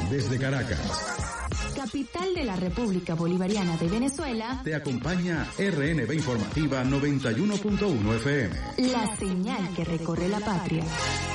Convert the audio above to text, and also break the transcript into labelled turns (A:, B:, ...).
A: Desde Caracas,
B: capital de la República Bolivariana de Venezuela,
A: te acompaña RNB Informativa 91.1 FM.
B: La señal que recorre la patria.